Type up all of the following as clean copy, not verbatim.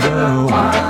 the one.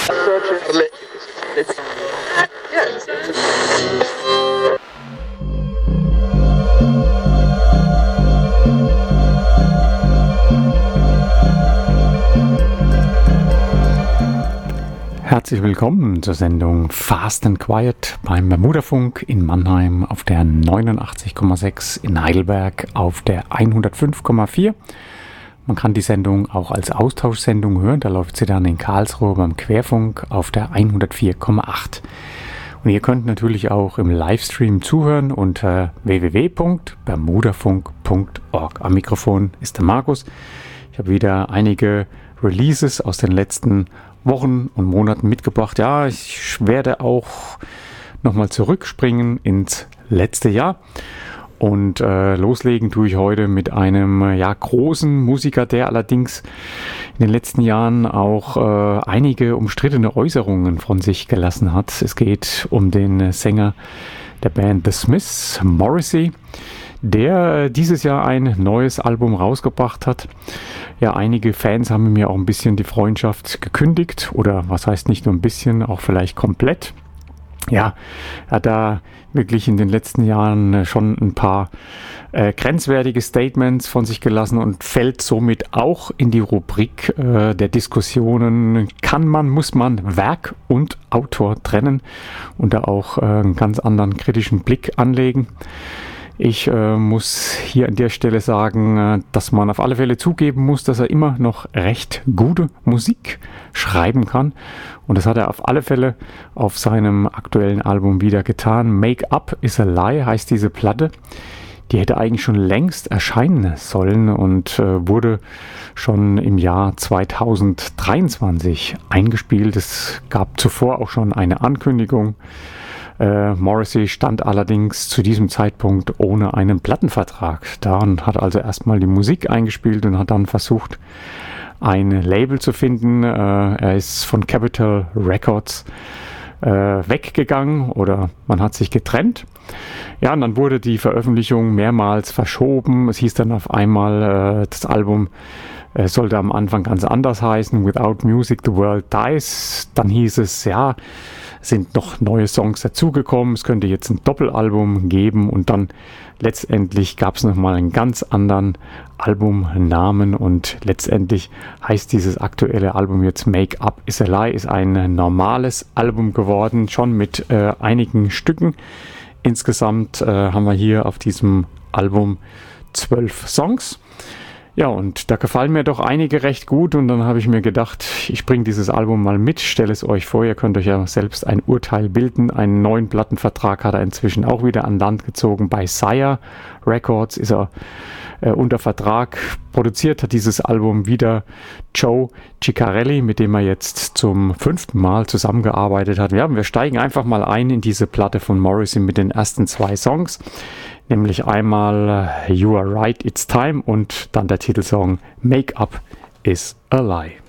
Herzlich willkommen zur Sendung Fast and Quiet beim Bermudafunk in Mannheim auf der 89,6, in Heidelberg auf der 105,4. Man kann die Sendung auch als Austauschsendung hören, da läuft sie dann in Karlsruhe beim Querfunk auf der 104,8. Und ihr könnt natürlich auch im Livestream zuhören unter www.bermudafunk.org. Am Mikrofon ist der Markus. Ich habe wieder einige Releases aus den letzten Wochen und Monaten mitgebracht. Ja, ich werde auch nochmal zurückspringen ins letzte Jahr. Und loslegen tue ich heute mit einem großen Musiker, der allerdings in den letzten Jahren auch einige umstrittene Äußerungen von sich gelassen hat. Es geht um den Sänger der Band The Smiths, Morrissey, der dieses Jahr ein neues Album rausgebracht hat. Ja, einige Fans haben mir auch ein bisschen die Freundschaft gekündigt, oder was heißt nicht nur ein bisschen, auch vielleicht komplett. Ja, er hat da wirklich in den letzten Jahren schon ein paar grenzwertige Statements von sich gelassen und fällt somit auch in die Rubrik der Diskussionen, muss man Werk und Autor trennen und da auch einen ganz anderen kritischen Blick anlegen. Ich muss hier an der Stelle sagen, dass man auf alle Fälle zugeben muss, dass er immer noch recht gute Musik schreiben kann. Und das hat er auf alle Fälle auf seinem aktuellen Album wieder getan. Make Up is a Lie heißt diese Platte. Die hätte eigentlich schon längst erscheinen sollen und wurde schon im Jahr 2023 eingespielt. Es gab zuvor auch schon eine Ankündigung. Morrissey stand allerdings zu diesem Zeitpunkt ohne einen Plattenvertrag da und hat also erstmal die Musik eingespielt und hat dann versucht, ein Label zu finden. Er ist von Capitol Records weggegangen oder man hat sich getrennt. Ja, und dann wurde die Veröffentlichung mehrmals verschoben. Es hieß dann auf einmal, das Album sollte am Anfang ganz anders heißen, Without Music the World Dies. Dann hieß es, ja, sind noch neue Songs dazugekommen, es könnte jetzt ein Doppelalbum geben und dann letztendlich gab es nochmal einen ganz anderen Albumnamen und letztendlich heißt dieses aktuelle Album jetzt Make Up is a Lie, ist ein normales Album geworden, schon mit einigen Stücken. Insgesamt haben wir hier auf diesem Album 12 Songs. Ja, und da gefallen mir doch einige recht gut und dann habe ich mir gedacht, ich bringe dieses Album mal mit, stelle es euch vor, ihr könnt euch ja selbst ein Urteil bilden. Einen neuen Plattenvertrag hat er inzwischen auch wieder an Land gezogen. Bei Sire Records ist er unter Vertrag. Produziert hat dieses Album wieder Joe Ciccarelli, mit dem er jetzt zum 5. Mal zusammengearbeitet hat. Ja, wir steigen einfach mal ein in diese Platte von Morrissey mit den ersten 2 Songs. Nämlich einmal You Are Right, It's Time und dann der Titelsong Make Up is a Lie.